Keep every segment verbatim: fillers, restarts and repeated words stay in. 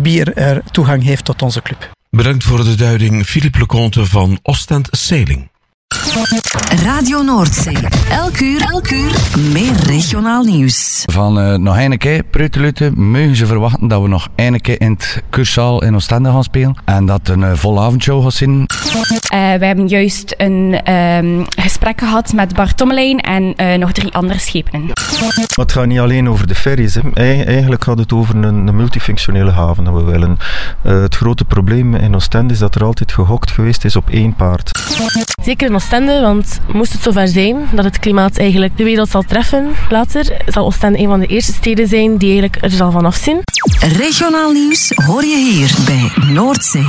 bier er toegang heeft tot onze club. Bedankt voor de duiding, Philippe Leconte van Ostend Sailing. Radio Noordzee. Elk uur, elk uur meer regionaal nieuws. Van uh, nog een keer, Pruteluten, mogen ze verwachten dat we nog een keer in het Kurszaal in Oostende gaan spelen. En dat een uh, volle avondshow gaat zijn. Uh, we hebben juist een um, gesprek gehad met Bart Tommelijn en uh, nog drie andere schepenen. Maar het gaat niet alleen over de ferries. Hè. Eigenlijk gaat het over een, een multifunctionele haven dat we willen. Uh, het grote probleem in Oostende is dat er altijd gehokt geweest is op één paard. Zeker in Oostende, want moest het zover zijn dat het klimaat eigenlijk de wereld zal treffen later, zal Oostende een van de eerste steden zijn die eigenlijk er zal vanaf zien. Regionaal nieuws hoor je hier bij Noordzee.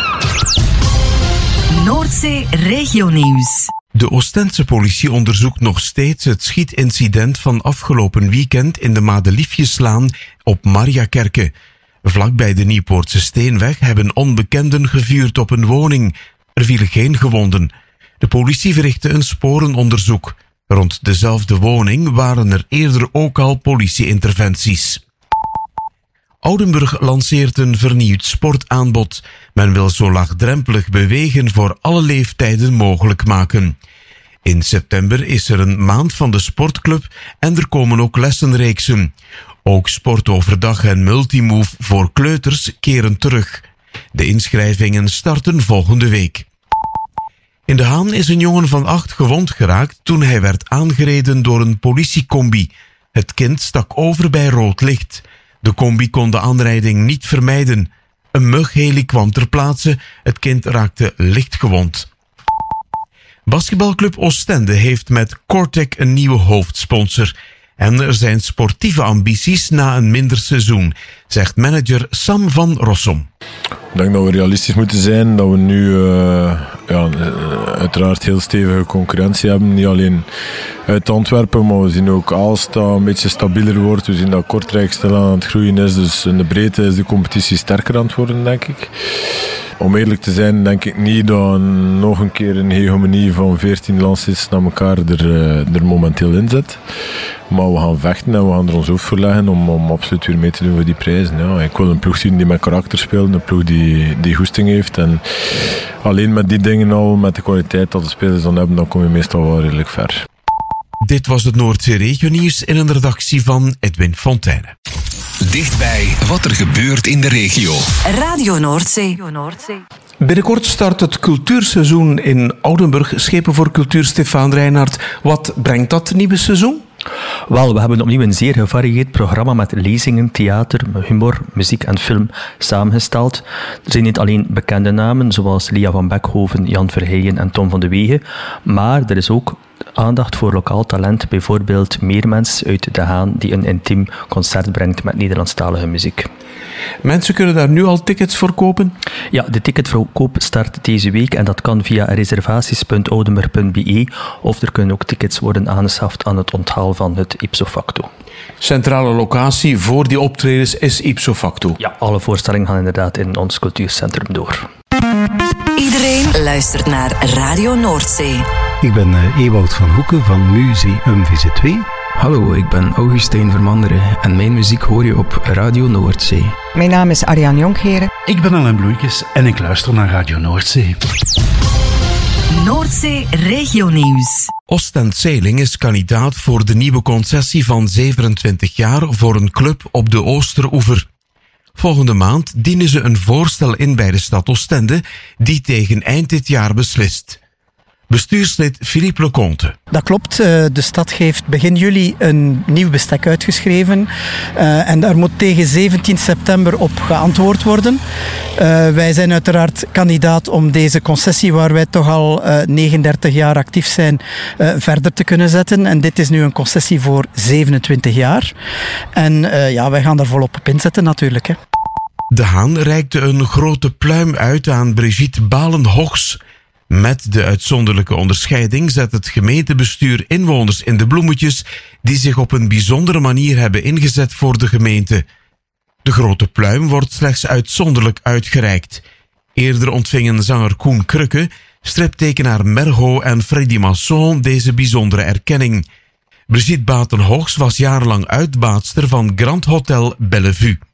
Noordzee Regionieuws. De Oostendse politie onderzoekt nog steeds het schietincident van afgelopen weekend in de Madeliefjeslaan op Mariakerke. Vlakbij de Nieuwpoortse Steenweg hebben onbekenden gevuurd op een woning. Er vielen geen gewonden. De politie verrichtte een sporenonderzoek. Rond dezelfde woning waren er eerder ook al politie-interventies. Oudenburg lanceert een vernieuwd sportaanbod. Men wil zo laagdrempelig bewegen voor alle leeftijden mogelijk maken. In september is er een maand van de sportclub en er komen ook lessenreeksen. Ook sport overdag en multimove voor kleuters keren terug. De inschrijvingen starten volgende week. In De Haan is een jongen van acht gewond geraakt toen hij werd aangereden door een politiecombi. Het kind stak over bij rood licht. De combi kon de aanrijding niet vermijden. Een mugheli kwam ter plaatse. Het kind raakte licht gewond. Basketbalclub Oostende heeft met Cortec een nieuwe hoofdsponsor. En er zijn sportieve ambities na een minder seizoen, zegt manager Sam van Rossum. Ik denk dat we realistisch moeten zijn, dat we nu uh, ja, uiteraard heel stevige concurrentie hebben. Niet alleen uit Antwerpen, maar we zien ook Aalst dat een beetje stabieler wordt. We zien dat Kortrijk stilaan aan het groeien is, dus in de breedte is de competitie sterker aan het worden, denk ik. Om eerlijk te zijn, denk ik niet dat nog een keer een hegemonie van veertien landsteds naar elkaar er, er momenteel in zit. Maar we gaan vechten en we gaan er ons hoofd voor leggen om, om absoluut weer mee te doen voor die prijzen. Ja, ik wil een ploeg zien die met karakter speelt, een ploeg die, die goesting heeft. En alleen met die dingen al, met de kwaliteit dat de spelers dan hebben, dan kom je meestal wel redelijk ver. Dit was het Noordzee Regionieuws in een redactie van Edwin Fontijne. Dichtbij wat er gebeurt in de regio. Radio Noordzee. Binnenkort start het cultuurseizoen in Oudenburg. Schepen voor Cultuur, Stefaan Reinhardt. Wat brengt dat nieuwe seizoen? Wel, we hebben opnieuw een zeer gevarieerd programma met lezingen, theater, humor, muziek en film samengesteld. Er zijn niet alleen bekende namen zoals Lia van Beckhoven, Jan Verheijen en Tom van de Wegen, maar er is ook aandacht voor lokaal talent, bijvoorbeeld Meermens uit De Haan, die een intiem concert brengt met Nederlandstalige muziek. Mensen kunnen daar nu al tickets voor kopen? Ja, de ticketverkoop start deze week en dat kan via reservaties punt oudenburg punt b e of er kunnen ook tickets worden aangeschaft aan het onthaal van het ipso facto. Centrale locatie voor die optredens is ipso facto? Ja, alle voorstellingen gaan inderdaad in ons cultuurcentrum door. Iedereen luistert naar Radio Noordzee. Ik ben uh, Ewout van Hoeken van Museum V Z twee. Hallo, ik ben Augustijn Vermanderen en mijn muziek hoor je op Radio Noordzee. Mijn naam is Ariane Jonkheren. Ik ben Alain Bloeikes en ik luister naar Radio Noordzee. Noordzee Regionieuws. Ostend Sailing is kandidaat voor de nieuwe concessie van zevenentwintig jaar voor een club op de Oosteroever. Volgende maand dienen ze een voorstel in bij de stad Oostende, die tegen eind dit jaar beslist. Bestuurslid Philippe Leconte. Dat klopt. De stad heeft begin juli een nieuw bestek uitgeschreven. Uh, en daar moet tegen zeventien september op geantwoord worden. Uh, wij zijn uiteraard kandidaat om deze concessie, waar wij toch al uh, negenendertig jaar actief zijn, uh, verder te kunnen zetten. En dit is nu een concessie voor zevenentwintig jaar. En uh, ja, wij gaan daar volop op inzetten natuurlijk. Hè. De Haan reikte een grote pluim uit aan Brigitte Balen-Hochs. Met de uitzonderlijke onderscheiding zet het gemeentebestuur inwoners in de bloemetjes die zich op een bijzondere manier hebben ingezet voor de gemeente. De grote pluim wordt slechts uitzonderlijk uitgereikt. Eerder ontvingen zanger Koen Krukke, striptekenaar Merho en Freddy Masson deze bijzondere erkenning. Brigitte Baten-Hochs was jarenlang uitbaatster van Grand Hotel Bellevue.